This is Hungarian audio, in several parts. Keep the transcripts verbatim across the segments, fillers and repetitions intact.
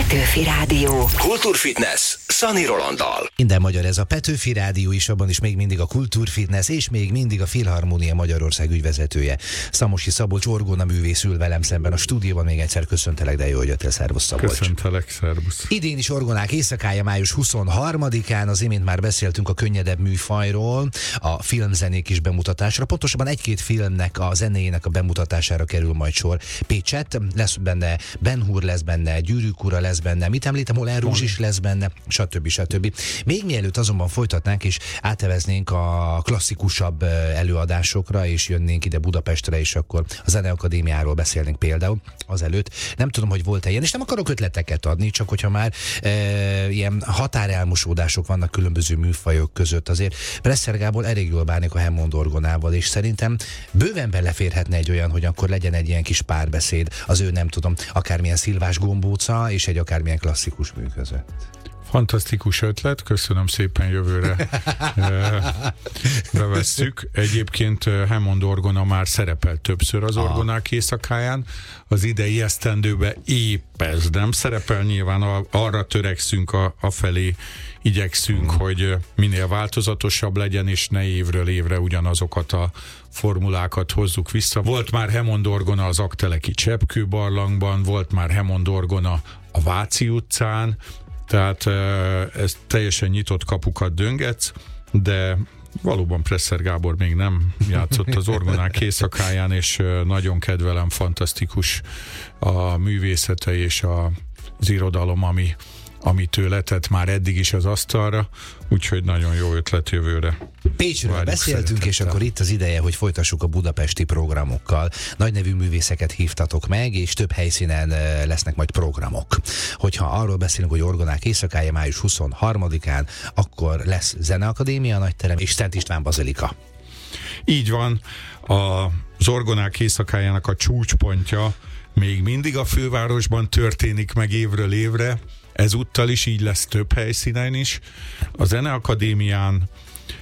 Petőfi Rádió. Kultúrfitness Szani Rolanddal. Minden magyar ez a Petőfi Rádió is, abban is még mindig a Kultúrfitness, és még mindig a Filharmónia Magyarország ügyvezetője. Szamosi Szabolcs orgona művész ül velem szemben a stúdióban. Még egyszer köszöntelek, de jó, hogy jöttél. Szervusz, Szabolcs. Köszöntelek, szervusz. Idén is orgonák éjszakája május huszonharmadikán, az imént már beszéltünk a könnyedebb műfajról, a filmzenék is bemutatásra. Pontosabban egy-két filmnek a zenéjének a bemutatására kerül majd sor. Pécsett, lesz benne Ben Hur, lesz benne Gyűrűk ura, lesz benne, mit említem, Moulin Rouge is lesz benne, stb. stb. Még mielőtt azonban folytatnánk és áteveznénk a klasszikusabb előadásokra, és jönnénk ide Budapestre, és akkor a Zeneakadémiáról beszélnénk például azelőtt. Nem tudom, hogy volt-e ilyen, és nem akarok ötleteket adni, csak hogyha már e, ilyen határelmosódások vannak különböző műfajok között, azért Presser Gábor elég jól bánik a Hammond orgonával, és szerintem bőven beleférhetne egy olyan, hogy akkor legyen egy ilyen kis párbeszéd az ő, nem tudom, akármilyen szilvás gombóca és egy akármilyen klasszikus mű között. Fantasztikus ötlet, köszönöm szépen, jövőre bevesszük. Egyébként Hammond orgona már szerepelt többször az orgonák éjszakáján. Az idei esztendőben épp ez nem szerepel, nyilván arra törekszünk, a, afelé igyekszünk, hogy minél változatosabb legyen, és ne évről évre ugyanazokat a formulákat hozzuk vissza. Volt már Hammond orgona az Aggteleki Cseppkőbarlangban, volt már Hammond orgona a Váci utcán, tehát ez teljesen nyitott kapukat döngetsz, de valóban Presser Gábor még nem játszott az orgonák éjszakáján, és nagyon kedvelem, fantasztikus a művészete és a, az irodalom, ami, amit ő letett már eddig is az asztalra, úgyhogy nagyon jó ötlet jövőre. Pécsről Várjuk beszéltünk, szeretettel. És akkor itt az ideje, hogy folytassuk a budapesti programokkal. Nagy nevű művészeket hívtatok meg, és több helyszínen lesznek majd programok. Hogyha arról beszélünk, hogy orgonák éjszakája május huszonharmadikán, akkor lesz Zeneakadémia nagyterem és Szent István bazilika. Így van, az orgonák éjszakájának a csúcspontja még mindig a fővárosban történik meg évről évre, ezúttal is így lesz több helyszínen is. A Zeneakadémián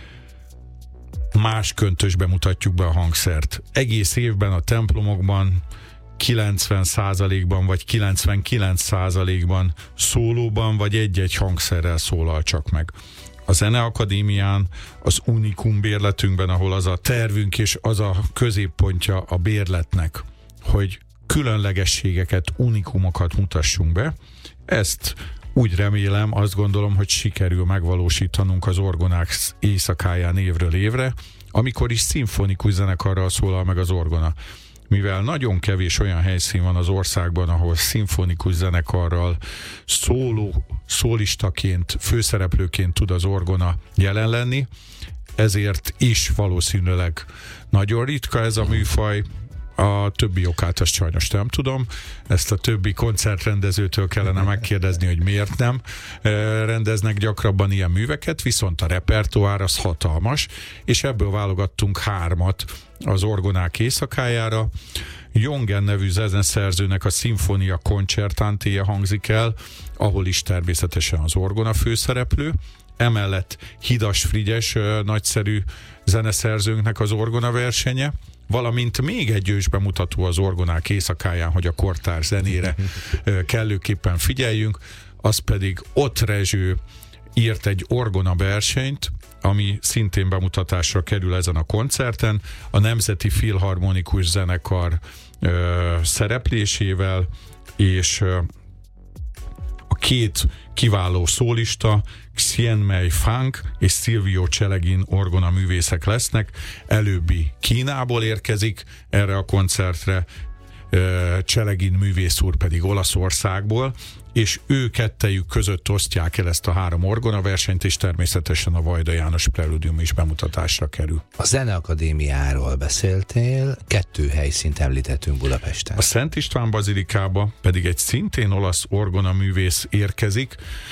más köntösbe mutatjuk be a hangszert. Egész évben a templomokban kilencven százalékban vagy kilencvenkilenc százalékban szólóban vagy egy-egy hangszerrel szólal csak meg. A Zeneakadémián, az Unikum bérletünkben, ahol az a tervünk és az a középpontja a bérletnek, hogy különlegességeket, unikumokat mutassunk be. Ezt úgy remélem, azt gondolom, hogy sikerül megvalósítanunk az orgonák éjszakáján évről évre, amikor is szimfonikus zenekarral szólal meg az orgona. Mivel nagyon kevés olyan helyszín van az országban, ahol szimfonikus zenekarral szóló, szólistaként, főszereplőként tud az orgona jelen lenni, ezért is valószínűleg nagyon ritka ez a műfaj. A többi okát azt sajnos nem tudom. Ezt a többi koncertrendezőtől kellene megkérdezni, hogy miért nem rendeznek gyakrabban ilyen műveket, viszont a repertoár az hatalmas, és ebből válogattunk hármat az orgonák éjszakájára. Jongen nevű zeneszerzőnek a Sinfonia Concertantéje hangzik el, ahol is természetesen az orgona főszereplő. Emellett Hidas Frigyes nagyszerű zeneszerzőnknek az orgona versenye, valamint még egy ősbemutató az orgonák éjszakáján, hogy a kortárs zenére kellőképpen figyeljünk, az pedig Ott Rezső írt egy orgona versenyt, ami szintén bemutatásra kerül ezen a koncerten, a Nemzeti Filharmonikus Zenekar ö, szereplésével, és ö, a két kiváló szólista, Xianmei Fang és Silvio Celegin orgona művészek lesznek. Előbbi Kínából érkezik erre a koncertre, Celegin művész úr pedig Olaszországból, és ő kettejük között osztják el ezt a három orgona versenyt, és természetesen a Vajda János Preludium is bemutatásra kerül. A Zeneakadémiáról beszéltél, kettő helyszínt említettünk Budapesten. A Szent István bazilikába pedig egy szintén olasz orgona művész érkezik,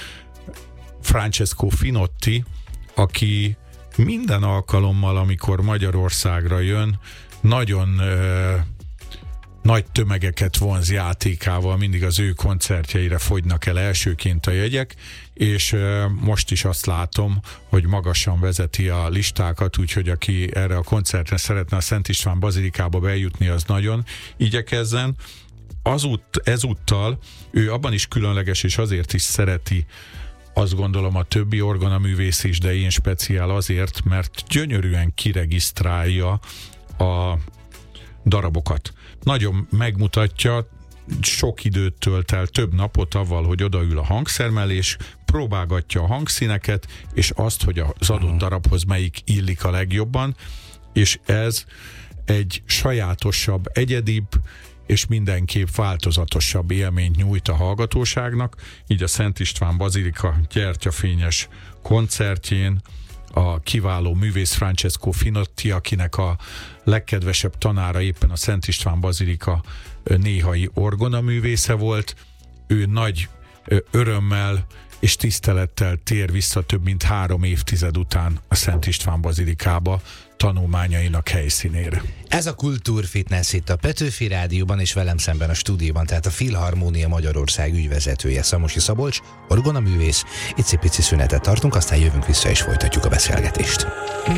Francesco Finotti, aki minden alkalommal, amikor Magyarországra jön, nagyon ö, nagy tömegeket vonz játékával, mindig az ő koncertjeire fogynak el elsőként a jegyek, és ö, most is azt látom, hogy magasan vezeti a listákat, úgyhogy aki erre a koncertre szeretne a Szent István bazilikába bejutni, az nagyon igyekezzen. azút, ezúttal ő abban is különleges, és azért is szereti, azt gondolom, a többi orgonaművész is, de én speciál azért, mert gyönyörűen kiregisztrálja a darabokat. Nagyon megmutatja, sok időt tölt el, több napot avval, hogy odaül a hangszer mellé, és próbálgatja a hangszíneket, és azt, hogy az adott darabhoz melyik illik a legjobban, és ez egy sajátosabb, egyedibb, és mindenképp változatosabb élményt nyújt a hallgatóságnak, így a Szent István Bazilika gyertyafényes koncertjén a kiváló művész Francesco Finotti, akinek a legkedvesebb tanára éppen a Szent István Bazilika néhai orgonaművésze volt. Ő nagy örömmel és tisztelettel tér vissza több mint három évtized után a Szent István Bazilikába tanulmányainak helyszínére. Ez a Kultúrfitness itt a Petőfi Rádióban, és velem szemben a stúdióban, tehát a Filharmónia Magyarország ügyvezetője, Szamosi Szabolcs, orgonaművész. Icipici szünetet tartunk, aztán jövünk vissza és folytatjuk a beszélgetést.